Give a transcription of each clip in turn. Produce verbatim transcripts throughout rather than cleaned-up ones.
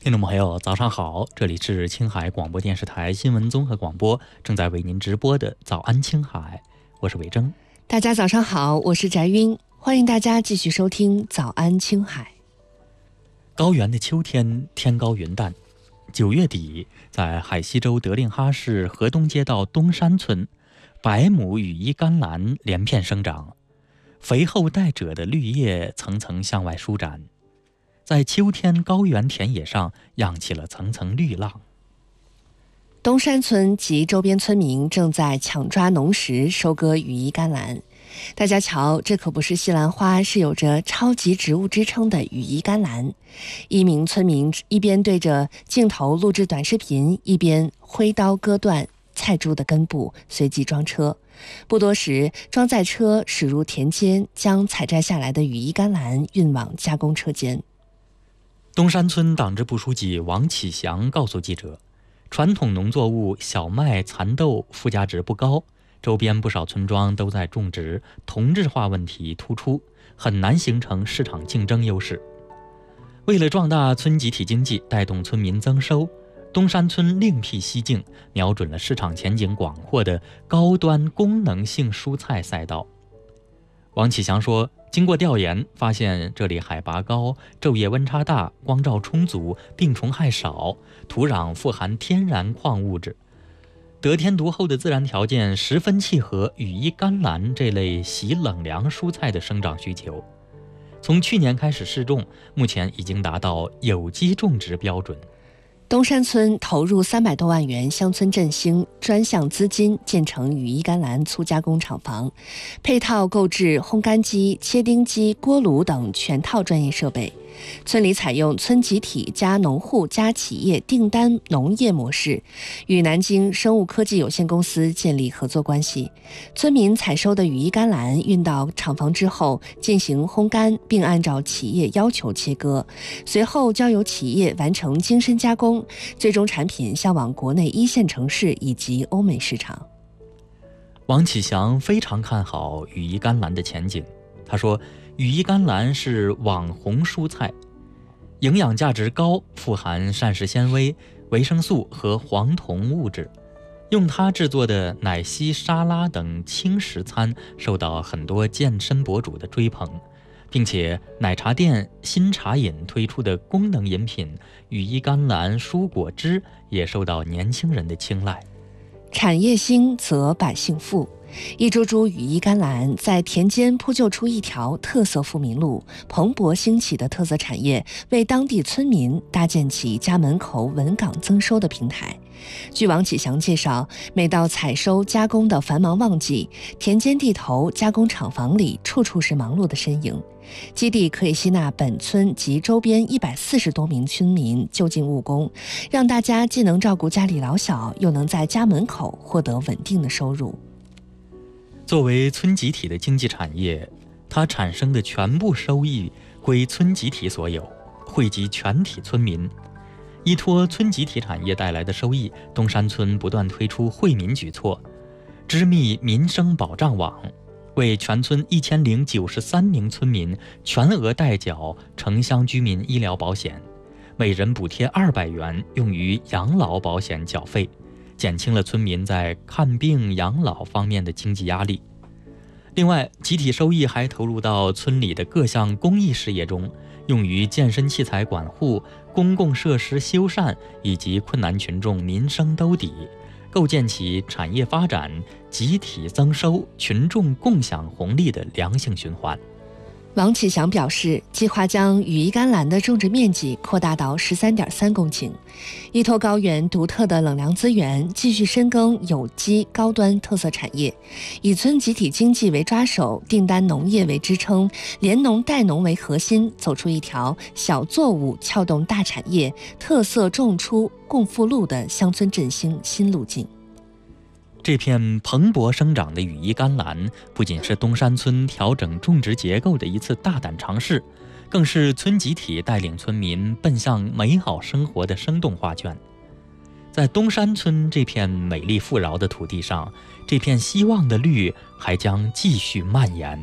听众朋友，早上好，这里是青海广播电视台新闻综合广播，正在为您直播的早安青海，我是伟征。 大家早上好，我是翟晕，欢迎大家继续收听早安青海。 高原的秋天，天高云淡，九月底，在海西州德令哈市河东街道东山村，百亩羽衣甘蓝连片生长，肥厚带褶的绿叶层层向外舒展，在秋天高原田野上漾起了层层绿浪。 东山村及周边村民正在抢抓农时收割羽衣甘蓝。大家瞧，这可不是西兰花，是有着超级植物之称的羽衣甘蓝。一名村民一边对着镜头录制短视频，一边挥刀割断菜株的根部，随即装车。不多时，装载车驶入田间，将采摘下来的羽衣甘蓝运往加工车间。 东山村党支部书记王启祥告诉记者，传统农作物小麦、蚕豆附加值不高，周边不少村庄都在种植，同质化问题突出，很难形成市场竞争优势。为了壮大村集体经济，带动村民增收，东山村另辟蹊径，瞄准了市场前景广阔的高端功能性蔬菜赛道。王启祥说，经过调研，发现这里海拔高，昼夜温差大，光照充足，病虫害少，土壤富含天然矿物质，得天独厚的自然条件十分契合羽衣甘蓝这类喜冷凉蔬菜的生长需求。从去年开始试种，目前已经达到有机种植标准。 东山村投入三百多万元乡村振兴专项资金建成羽衣甘蓝粗加工厂房，配套购置烘干机、切丁机、锅炉等全套专业设备。村里采用村集体加农户加企业订单农业模式，与南京生物科技有限公司建立合作关系。村民采收的羽衣甘蓝运到厂房之后进行烘干，并按照企业要求切割，随后交由企业完成精深加工，最终产品销往国内一线城市以及欧美市场。 王启祥非常看好羽衣甘蓝的前景，他说，羽衣甘蓝是网红蔬菜，营养价值高，富含膳食纤维、维生素和黄酮物质，用它制作的奶昔、沙拉等轻食餐受到很多健身博主的追捧，并且奶茶店新茶饮推出的功能饮品羽衣甘蓝蔬果汁也受到年轻人的青睐。 产业兴则百姓富，一株株羽衣甘蓝在田间铺就出一条特色富民路，蓬勃兴起的特色产业为当地村民搭建起家门口稳岗增收的平台。据王启祥介绍，每到采收加工的繁忙旺季，田间地头加工厂房里处处是忙碌的身影。基地可以吸纳本村及周边一百四十多名村民就近务工，让大家既能照顾家里老小，又能在家门口获得稳定的收入。 作为村集体的经济产业，它产生的全部收益归村集体所有，惠及全体村民。依托村集体产业带来的收益，东山村不断推出惠民举措，织密民生保障网，为全村一千零九十三名村民全额代缴城乡居民医疗保险，每人补贴二百元用于养老保险缴费，减轻了村民在看病养老方面的经济压力。另外，集体收益还投入到村里的各项公益事业中，用于健身器材管护、公共设施修缮以及困难群众民生兜底，构建起产业发展、集体增收、群众共享红利的良性循环。 王启祥表示，计划将羽衣甘蓝的种植面积扩大到 十三点三公顷，依托高原独特的冷凉资源，继续深耕有机高端特色产业，以村集体经济为抓手，订单农业为支撑，联农带农为核心，走出一条小作物撬动大产业、特色种出共富路的乡村振兴新路径。 这片蓬勃生长的羽衣甘蓝，不仅是东山村调整种植结构的一次大胆尝试，更是村集体带领村民奔向美好生活的生动画卷。在东山村这片美丽富饶的土地上，这片希望的绿还将继续蔓延。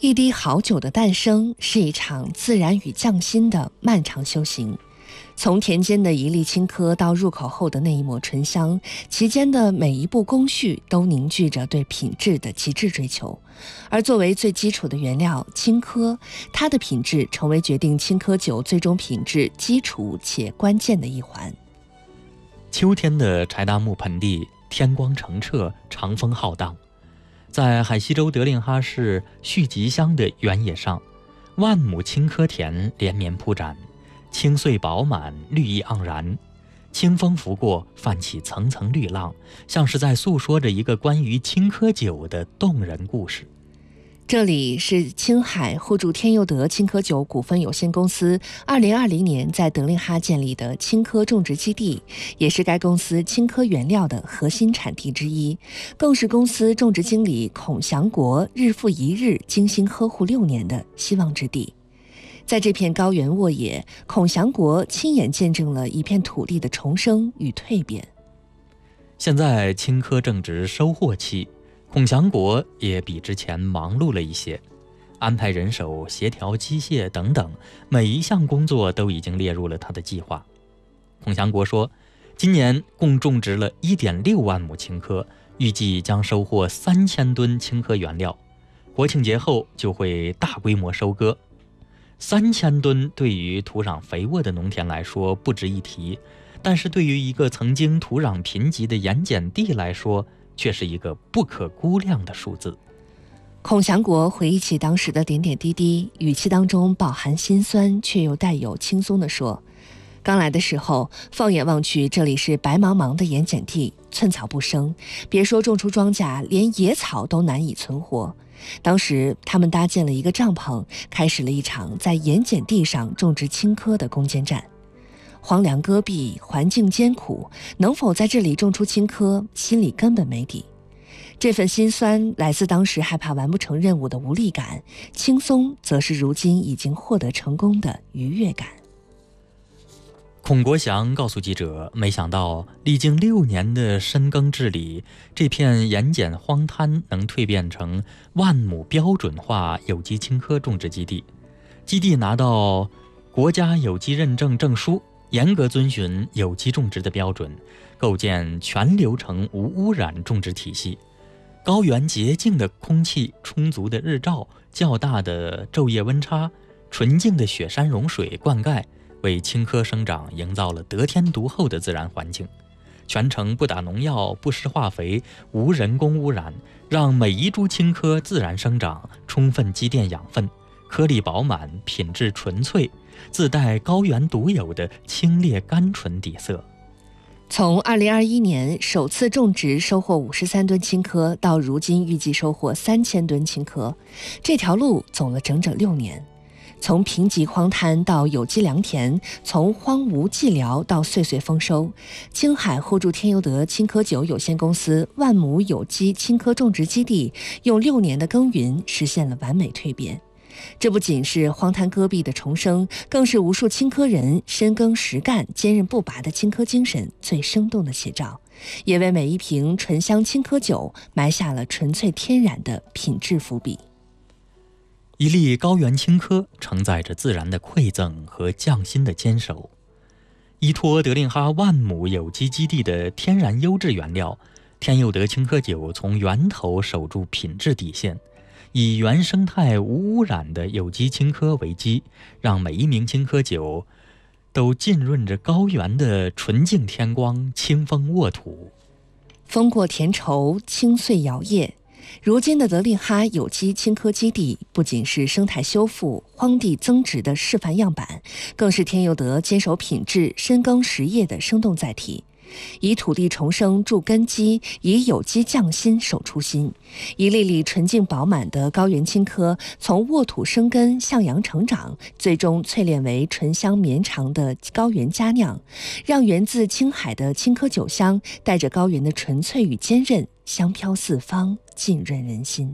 一滴好酒的诞生是一场自然与匠心的漫长修行。从田间的一粒青稞到入口后的那一抹醇香，其间的每一步工序都凝聚着对品质的极致追求。而作为最基础的原料青稞，它的品质成为决定青稞酒最终品质基础且关键的一环。 秋天的柴达木盆地，天光澄澈，长风浩荡。在海西州德令哈市续集乡的原野上，万亩青稞田连绵铺展，青穗饱满，绿意盎然。清风拂过，泛起层层绿浪，像是在诉说着一个关于青稞酒的动人故事。 这里是青海互助天佑德青稞酒股份有限公司二零二零年在德令哈建立的青稞种植基地，也是该公司青稞原料的核心产地之一，更是公司种植经理孔祥国日复一日精心呵护六年的希望之地。在这片高原沃野，孔祥国亲眼见证了一片土地的重生与蜕变。 现在青稞正值收获期，孔祥国也比之前忙碌了一些，安排人手、协调机械等等，每一项工作都已经列入了他的计划。孔祥国说，今年共种植了 一点六万亩青稞，预计将收获三千吨青稞原料，国庆节后就会大规模收割。三千吨对于土壤肥沃的农田来说不值一提，但是对于一个曾经土壤贫瘠的盐碱地来说，却是一个不可估量的数字。 孔祥国回忆起当时的点点滴滴，语气当中饱含心酸，却又带有轻松地说，刚来的时候，放眼望去，这里是白茫茫的盐碱地，寸草不生，别说种出庄稼，连野草都难以存活。当时他们搭建了一个帐篷，开始了一场在盐碱地上种植青稞的攻坚战。荒凉戈壁，环境艰苦，能否在这里种出青稞，心里根本没底。这份心酸来自当时害怕完不成任务的无力感，轻松则是如今已经获得成功的愉悦感。 孔国祥告诉记者，没想到历经六年的深耕治理，这片盐碱荒滩能蜕变成万亩标准化有机青稞种植基地。基地拿到国家有机认证证书，严格遵循有机种植的标准，构建全流程无污染种植体系。高原洁净的空气、充足的日照、较大的昼夜温差、纯净的雪山融水灌溉，为青稞生长营造了得天独厚的自然环境。全程不打农药、不施化肥、无人工污染，让每一株青稞自然生长，充分积淀养分，颗粒饱满，品质纯粹，自带高原独有的清冽甘醇底色。 从二零二一年首次种植收获五十三吨青稞，到如今预计收获三千吨青稞，这条路走了整整六年。从贫瘠荒滩到有机良田，从荒芜寂寥到岁岁丰收，青海互助天佑德青稞酒有限公司万亩有机青稞种植基地，用六年的耕耘实现了完美蜕变。这不仅是荒滩戈壁的重生，更是无数青稞人深耕实干、坚韧不拔的青稞精神最生动的写照，也为每一瓶醇香青稞酒埋下了纯粹天然的品质伏笔。 一粒高原青稞承载着自然的馈赠和匠心的坚守。依托德令哈万亩有机基地的天然优质原料，天佑德青稞酒从源头守住品质底线，以原生态无污染的有机青稞为基，让每一名青稞酒都浸润着高原的纯净天光、清风沃土。 风过田畴，青穗摇曳。如今的德令哈有机青稞基地不仅是生态修复、荒地增值的示范样板，更是天佑德坚守品质、深耕实业的生动载体。以土地重生筑根基，以有机匠心守初心。一粒粒纯净饱满的高原青稞，从沃土生根向阳成长，最终淬炼为醇香绵长的高原佳酿，让源自青海的青稞酒香带着高原的纯粹与坚韧，香飘四方，浸润人心。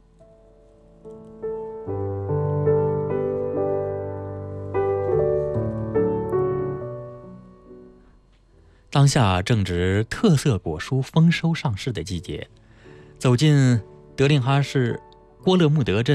当下正值特色果蔬丰收上市的季节，走进德令哈市郭勒木德镇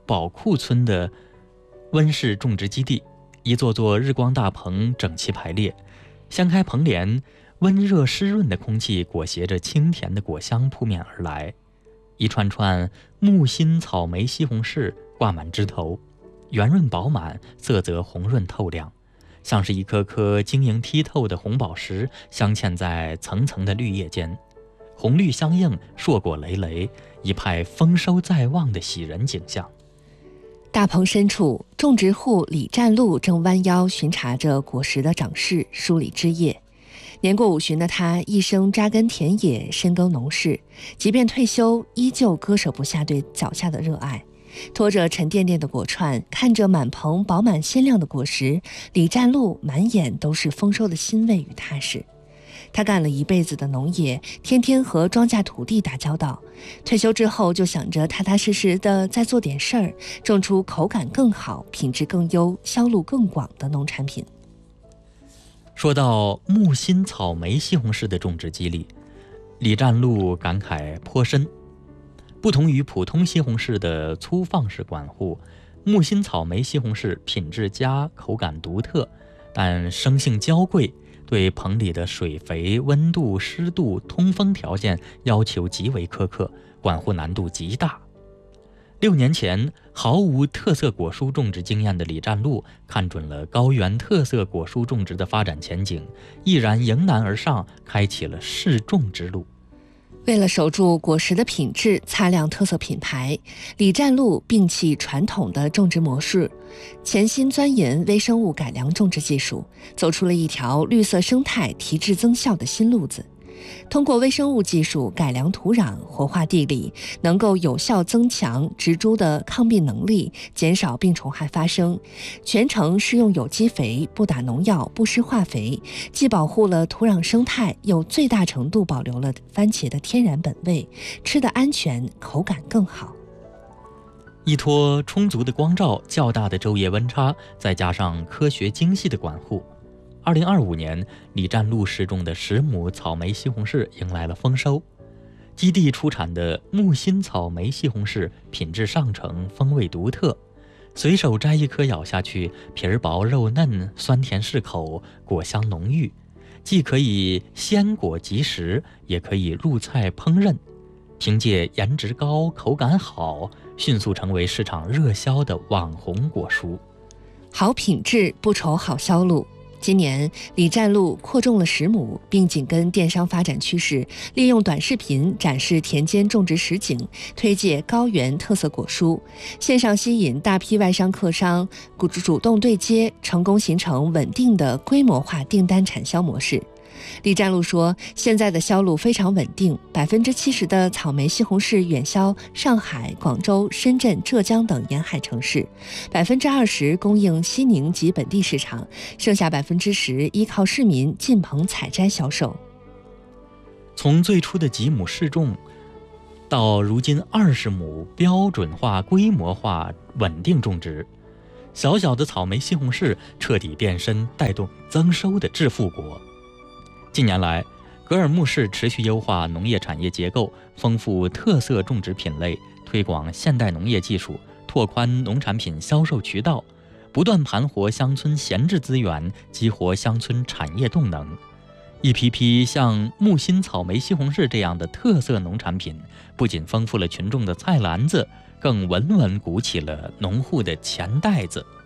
宝库村的温室种植基地，一座座日光大棚整齐排列，掀开棚帘，温热湿润的空气裹挟着清甜的果香扑面而来。一串串木心草莓西红柿挂满枝头，圆润饱满，色泽红润透亮，像是一颗颗晶莹剔透的红宝石镶嵌在层层的绿叶间，红绿相映，硕果累累，一派丰收在望的喜人景象。 大棚深处，种植户李占禄正弯腰巡查着果实的长势，梳理枝叶。年过五旬的他，一生扎根田野，深耕农事，即便退休，依旧割舍不下对脚下的热爱。拖着沉甸甸的果串，看着满棚饱满鲜亮的果实，李占禄满眼都是丰收的欣慰与踏实。他干了一辈子的农业，天天和庄稼土地打交道，退休之后就想着踏踏实实的再做点事儿，种出口感更好、品质更优、销路更广的农产品。 说到木心草莓西红柿的种植机理，李占禄感慨颇深。不同于普通西红柿的粗放式管护，木心草莓西红柿品质佳，口感独特，但生性娇贵，对棚里的水肥、温度、湿度、通风条件要求极为苛刻，管护难度极大。六年前，毫无特色果蔬种植经验的李占禄看准了高原特色果蔬种植的发展前景，毅然迎难而上，开启了试种之路。 为了守住果实的品质，擦亮特色品牌，李占禄摒弃传统的种植模式，潜心钻研微生物改良种植技术，走出了一条绿色生态提质增效的新路子。通过微生物技术改良土壤、活化地里，能够有效增强植株的抗病能力，减少病虫害发生。全程施用有机肥，不打农药，不施化肥，既保护了土壤生态，又最大程度保留了番茄的天然本味，吃得安全，口感更好。 依托充足的光照、较大的昼夜温差，再加上科学精细的管护，二零二五年，李占禄试种的十亩草莓西红柿迎来了丰收。基地出产的木心草莓西红柿品质上乘，风味独特。随手摘一颗咬下去，皮儿薄肉嫩，酸甜适口，果香浓郁。既可以鲜果即食，也可以入菜烹饪。凭借颜值高、口感好，迅速成为市场热销的网红果蔬。 好品质不愁好销路。今年，李占禄扩种了十亩，并紧跟电商发展趋势，利用短视频展示田间种植实景，推介高原特色果蔬，线上吸引大批外商客商，主动对接，成功形成稳定的规模化订单产销模式。李占禄说，现在的销路非常稳定，百分之七十的草莓西红柿远销上海、广州、深圳、浙江等沿海城市，百分之二十供应西宁及本地市场，剩下百分之十依靠市民进棚采摘销售。 从最初的几亩试种，到如今二十亩标准化、规模化、稳定种植，小小的草莓西红柿彻底变身带动增收的致富国。近年来，格尔木市持续优化农业产业结构，丰富特色种植品类，推广现代农业技术，拓宽农产品销售渠道，不断盘活乡村闲置资源，激活乡村产业动能。一批批像木心草莓西红柿这样的特色农产品，不仅丰富了群众的菜篮子，更稳稳鼓起了农户的钱袋子。